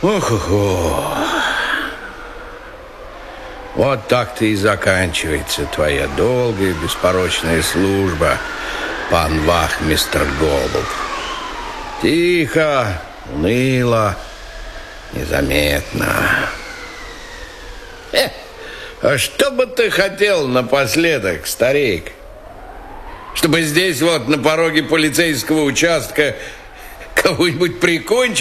Ох-охо. Вот так-то и заканчивается твоя долгая беспорочная служба, пан вахмистр Голуб. Тихо, уныло, незаметно. А что бы ты хотел напоследок, старик? Чтобы здесь вот на пороге полицейского участка кого-нибудь прикончить?